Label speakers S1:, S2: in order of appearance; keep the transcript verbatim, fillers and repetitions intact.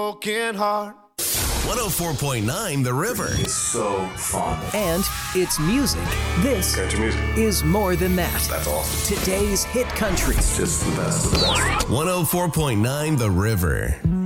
S1: broken heart.
S2: one oh four point nine The River.
S3: It's so fun.
S4: And it's music. This
S3: Country music.
S4: is more than that.
S3: That's awesome.
S4: Today's hit country.
S3: It's just the best of the best.
S2: one oh four point nine The River.